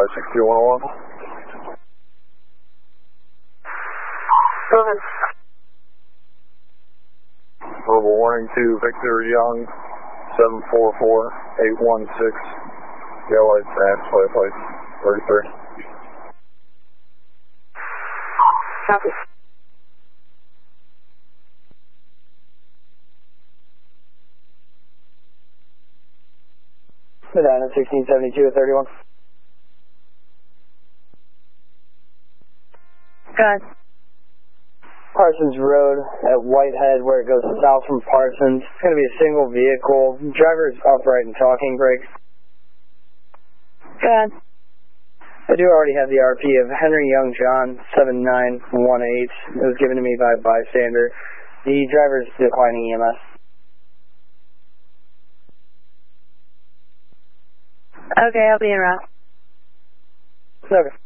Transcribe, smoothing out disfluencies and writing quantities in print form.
6211. Go ahead. Verbal warning to Victor Young, 744-816, yellow lights at display place 33. Copy. Medina 1672 at 31. Go ahead. Parsons Road at Whitehead, where it goes south from Parsons. It's going to be a single vehicle. Driver is upright and talking. Brakes. Go ahead. I do already have the RP of Henry Young John 7918. It was given to me by a bystander. The driver is declining EMS. Okay, I'll be en route. Okay.